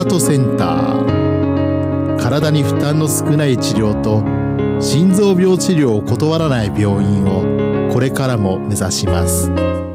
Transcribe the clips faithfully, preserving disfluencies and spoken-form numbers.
ートセンター、体に負担の少ない治療と心臓病治療を断らない病院をこれからも目指します。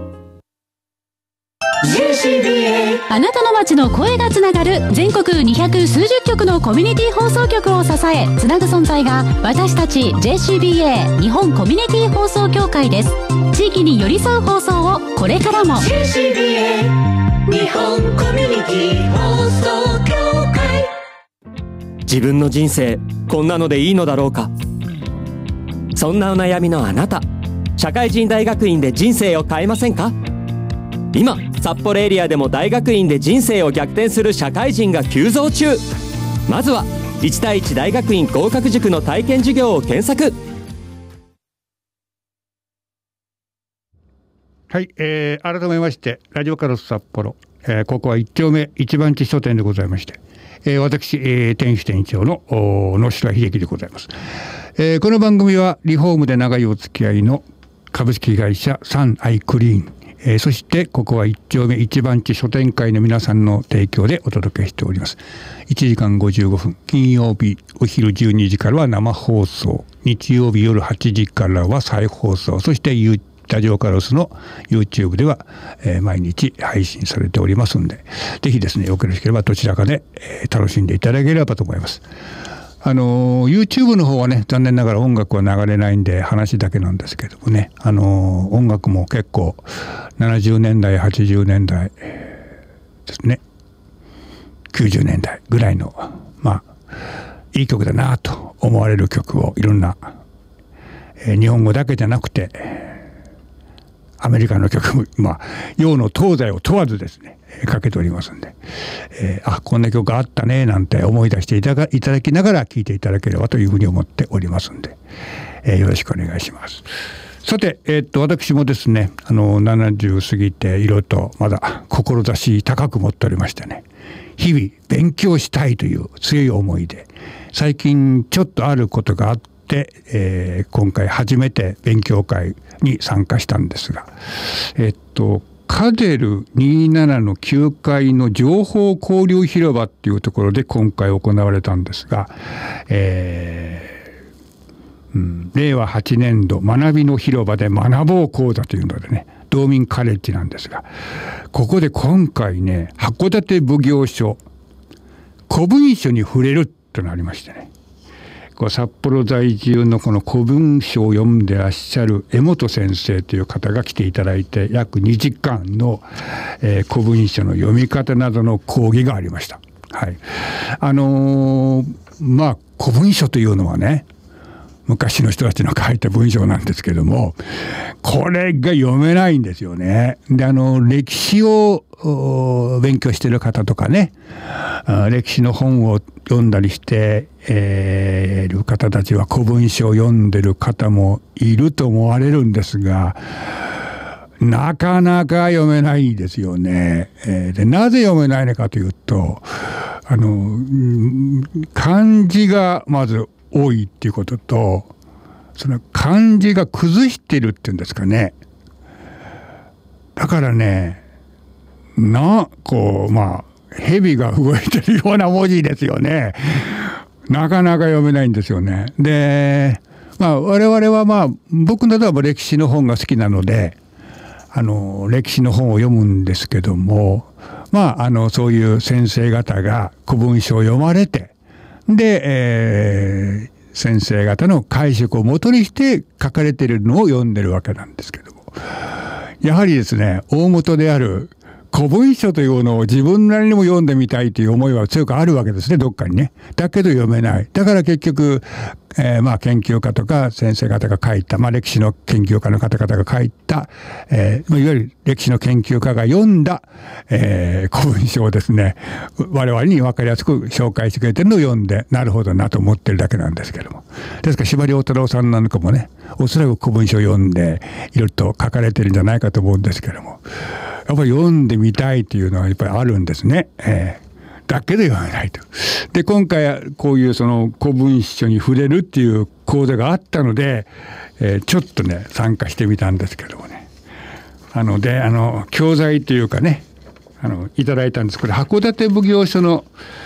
ジェーシービーエーあなたの街の声がつながる全国にひゃくすうじゅっきょくのコミュニティ放送局を支えつなぐ存在が私たち ジェーシービーエー 日本コミュニティ放送協会です。地域に寄り添う放送をこれからも。 ジェーシービーエー 日本コミュニティ放送協会。 自分の人生こんなのでいいのだろうか。そんなお悩みのあなた、社会人大学院で人生を変えませんか？今札幌エリアでも大学院で人生を逆転する社会人が急増中。まずはいち対いち大学院合格塾の体験授業を検索。 はい、えー、改めましてラジオカロス札幌、えー、ここはいっ丁目一番地書店でございまして、えー、私、えー、店主店長の野代秀樹でございます。えー、この番組はリフォームで長いお付き合いの株式会社サンアイクリーン、えー、そしてここは一丁目一番地書店会の皆さんの提供でお届けしております。いちじかんごじゅうごふん、金曜日お昼じゅうにじからは生放送、日曜日夜はちじからは再放送、そして YouTubeラジオカロスの YouTube では、えー、毎日配信されておりますので、ぜひですね、よろしければどちらかで、えー、楽しんでいただければと思います。あのー、YouTube の方はね、残念ながら音楽は流れないんで話だけなんですけどもね、あのー、音楽も結構ななじゅうねんだいはちじゅうねんだいですね、きゅうじゅうねんだいぐらいのまあいい曲だなと思われる曲をいろんな、えー、日本語だけじゃなくてアメリカの曲も、まあ、洋の東西を問わずですね、かけておりますんで、えー、あ、こんな曲あったね、なんて思い出していただいただきながら聴いていただければというふうに思っておりますんで、えー、よろしくお願いします。さて、えー、っと、私もですね、あの、ななじゅう過ぎて、いろいろとまだ志高く持っておりましてね、日々勉強したいという強い思いで、最近ちょっとあることがあって、で、えー、今回初めて勉強会に参加したんですが、えっとカデルにじゅうななのきゅうかいの情報交流広場っていうところで今回行われたんですが、えーうん、れいわはちねんど学びの広場で学ぼう講座というのでね、道民カレッジなんですが、ここで今回ね、函館奉行所古文書に触れるとなりましてね、札幌在住のこの古文書を読んでらっしゃる江本先生という方が来ていただいて、約にじかんの、えー、古文書の読み方などの講義がありました。はい、あのー、まあ古文書というのはね、昔の人たちの書いた文章なんですけども、これが読めないんですよね。で、あの歴史を勉強している方とかね、歴史の本を読んだりしてい、えー、る方たちは古文書を読んでる方もいると思われるんですが、なかなか読めないですよね。えー、でなぜ読めないのかというと、あの漢字がまず多いっていうことと、その漢字が崩してるっていうんですかね。だからね、なこうまあ蛇が動いてるような文字ですよね。なかなか読めないんですよね。で、まあ我々はまあ僕などは歴史の本が好きなので、あの歴史の本を読むんですけども、まああのそういう先生方が古文書を読まれて、で、えー、先生方の解釈を元にして書かれているのを読んでるわけなんですけども、やはりですね、大元である古文書というのを自分なりにも読んでみたいという思いは強くあるわけですね、どっかにね。だけど読めない。だから結局、えー、まあ研究家とか先生方が書いた、まあ歴史の研究家の方々が書いた、えー、いわゆる歴史の研究家が読んだ、えー、古文書をですね、我々に分かりやすく紹介してくれてるのを読んで、なるほどなと思ってるだけなんですけども。ですから司馬遼太郎さんなんかもね、おそらく古文書を読んでいろいろと書かれてるんじゃないかと思うんですけども、やっぱり読んでみたいというのはやっぱりあるんですね。えーだけで読めないと。で、今回こういうその古文書に触れるっていう講座があったので、えー、ちょっとね参加してみたんですけどもね。あのであの教材というかね、 あのいただいたんです。これ函館奉行所の